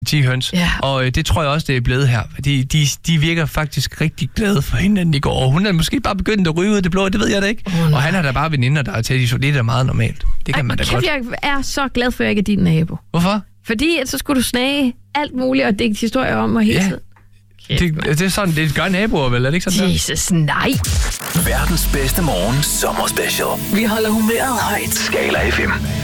10 høns. Ja. Og det tror jeg også, det er blevet her. De virker faktisk rigtig glade for hinanden i går. Og hun er måske bare begyndt at ryge ud af det blå, det ved jeg da ikke. Og han har da bare veninder, der er til, så det er da meget normalt. Det kan man da godt. Jeg er så glad for, at jeg ikke er din nabo. Hvorfor? Fordi så skulle du snage alt muligt og digte historier om mig hele tiden. Det er sådan, det gør naboer vel, er det ikke sådan der? Jesus, nej. Verdens bedste morgen sommerspecial. Vi holder humøret højt. Skala FM.